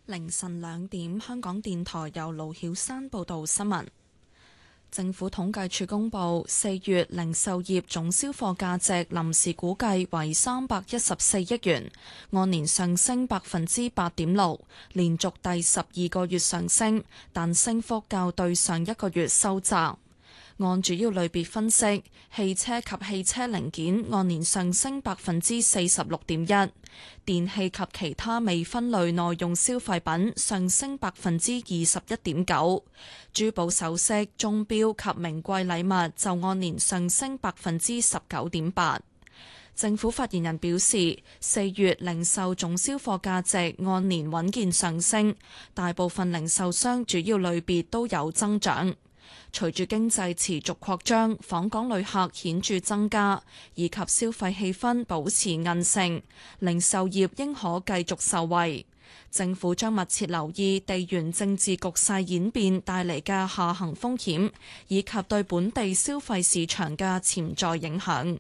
凌晨2點，香港電台由盧曉山報道新聞。政府統計處公佈4月零售業總銷貨價值臨時估計為314億元，按年上升8.6%，連續第12個月上升，但升幅較對上一個月收窄。按主要類別分析，汽車及汽車零件按年上升46.1%，電器及其他未分類耐用消費品上升21.9%，珠寶首飾、鐘錶及名貴禮物就按年上升19.8%。政府發言人表示，4月零售總銷貨價值按年穩健上升，大部分零售商主要類別都有增長。隨住經濟持續擴張，訪港旅客顯著增加，以及消費氣氛保持韌性，零售業應可繼續受惠。政府將密切留意地緣政治局勢演變帶嚟嘅下行風險，以及對本地消費市場嘅潛在影響。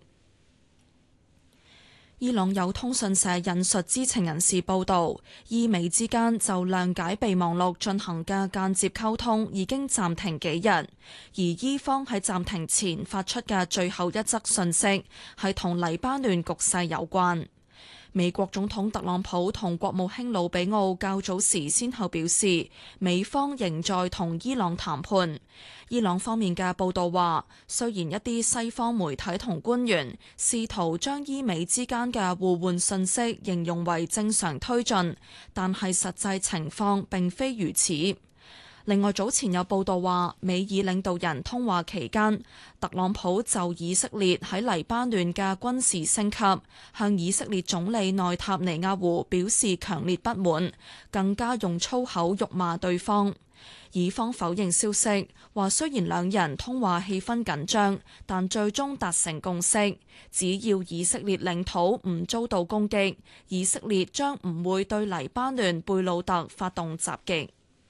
伊朗有通訊社引述知情人士報道，伊美之間就諒解備忘錄進行嘅間接溝通已經暫停幾日，而伊方喺暫停前發出嘅最後一則訊息係同黎巴嫩局勢有關。美國總統特朗普同國務卿魯比奧較早時先後表示，美方仍在同伊朗談判。伊朗方面嘅報道話，雖然一啲西方媒體同官員試圖將伊美之間嘅互換信息形容為正常推進，但係實際情況並非如此。另外，早前有報道話，美伊領導人通話期間，特朗普就以色列喺黎巴嫩嘅軍事升級，向以色列總理內塔尼亞胡表示強烈不滿，更加用粗口辱罵對方。以方否認消息，話雖然兩人通話氣氛緊張，但最終達成共識，只要以色列領土唔遭到攻擊，以色列將唔會對黎巴嫩貝魯特發動襲擊。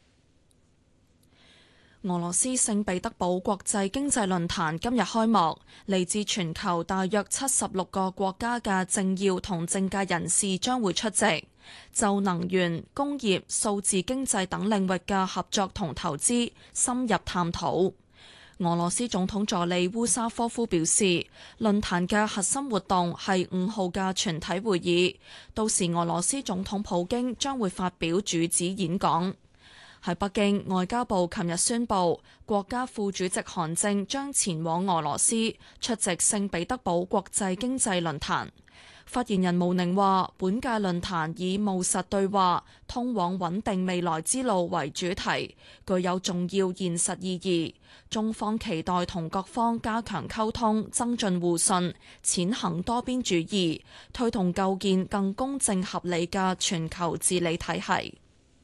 俄羅斯聖彼得堡國際經濟論壇今日開幕，嚟自全球大約76個國家嘅政要同政界人士將會出席，就能源、工業、數字經濟等領域嘅合作同投資深入探討。俄羅斯總統助理烏沙科夫表示，論壇嘅核心活動係5號嘅全體會議，到時俄羅斯總統普京將會發表主旨演講。喺北京，外交部琴日宣布，國家副主席韓正將前往俄羅斯出席聖彼得堡國際經濟論壇。發言人毛寧話，本屆論壇以務實對話、通往穩定未來之路為主題，具有重要現實意義。中方期待同各方加強溝通，增進互信，踐行多邊主義，推動構建更公正合理嘅全球治理體系。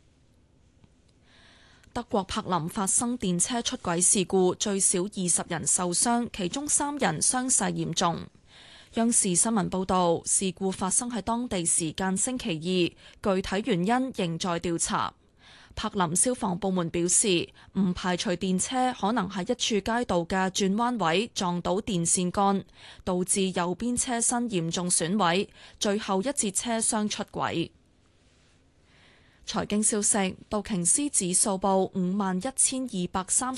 德國柏林發生電車出軌事故，最少20人受傷，其中3人傷勢嚴重。央視新聞報道，事故發生喺當地時間星期二，具體原因仍在調查。柏林消防部門表示，唔排除電車可能喺一處街道嘅轉彎位撞到電線桿，導致右邊車身嚴重損毀，最後一節車廂出軌。財經消息，道瓊斯指數報51,230